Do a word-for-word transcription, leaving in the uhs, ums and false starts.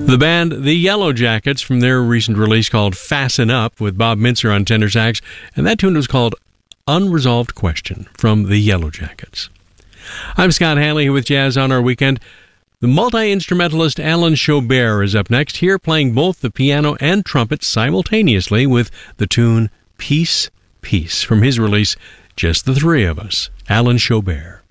The band The Yellow Jackets from their recent release called Fasten Up with Bob Mintzer on tenor sax, and that tune was called Unresolved Question from The Yellow Jackets. I'm Scott Hanley here with Jazz on Our Weekend. The multi-instrumentalist Alan Chaubert is up next, here playing both the piano and trumpet simultaneously with the tune Peace, Peace from his release Just the Three of Us, Alan Chaubert.